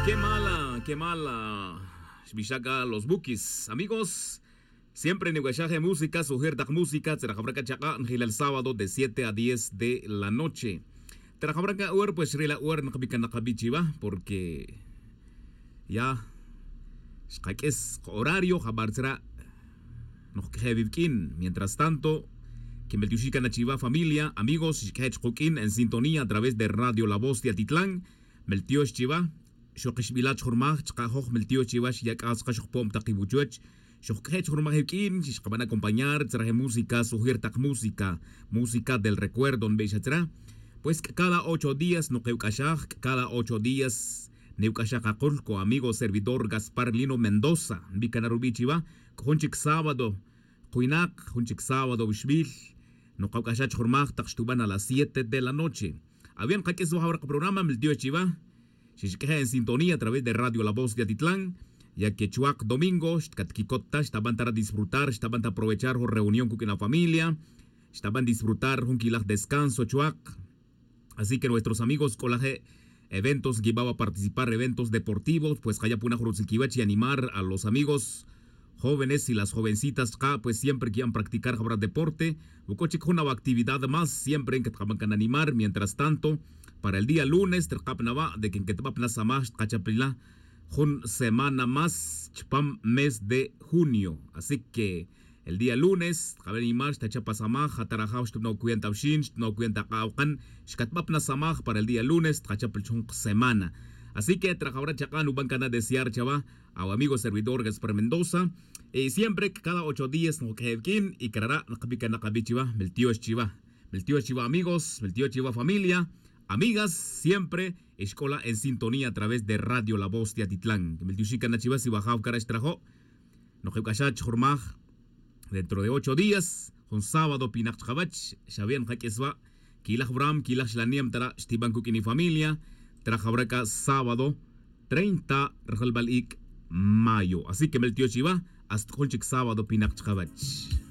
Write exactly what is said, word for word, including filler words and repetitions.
Qué mala, qué mala. Shbishaka los bookies. Amigos, siempre en Iguachaje Música, Sujerdak Música, Terajabraca Chaca, el sábado de siete a diez de la noche. Terajabraca Uer, pues Rila Uer, Nakabikan Nakabichiva, porque ya es horario, Jabar será Nokjevivkin. Mientras tanto, que Meltiushika Nachiva, familia, amigos, Shkechkokin en sintonía a través de Radio La Voz de Atitlán, Meltiosh Chiva. شوقش بلاد شرماخ تقاخوخ ملتيو تشيواش ياك اسقش بوم تقيبوچوch شوقش شرماخ يكين شيش van a acompañar traje música sugertak música música del recuerdo en Bechatra. Pues cada ocho días no keukashach cada ocho días neukashach akolko amigo servidor Gaspar Lino Mendoza bicanarubichiva junchik sábado kuinak junchik sábado bishbil no keukashach shurmach takshtuban a las siete de la noche. Habían kakes bahawar programa mltio chiva en sintonía a través de Radio La Voz de Atitlán, ya que Chuac domingo, Katkikota, estaban para disfrutar, estaban para aprovechar la reunión con la familia, estaban a disfrutar un quilaj descanso, Chuac. Así que nuestros amigos con eventos que iban a participar, eventos deportivos, pues haya puna y animar a los amigos jóvenes y las jovencitas, pues siempre quieran practicar deporte, o una actividad más, siempre en que trabajan animar. Mientras tanto, para el día lunes, de que en que te va a un semana más, chpam mes de junio. Así que el día lunes, cabe animar, te chapa samaj, atarajao, no cuenta shin, no cuenta kaukan, shkatbapna samaj para el día lunes, tachapel semana. Así que trabajadora chacan uban cana desear chava a amigo servidor Gaspar Mendoza. Y siempre cada ocho días no quekin y carará nakabica nakabichiva, meltío chiva. Meltío chiva amigos, meltío chiva familia. Amigas, siempre escola en sintonía a través de Radio La Voz de Atitlán. Meltiushika Nachiva si bajao cara estrajo. No kashach jormaj. Dentro de ocho días, un sábado pinak chabach, Xavier Jaquesva, Kilach Bram, Kilach Laniam Tara, Stiban Kukini familia, Trajabraca sábado treinta Rajalbalik mayo. Así que Meltio Chiva, hasta Colchic sábado pinak chabach.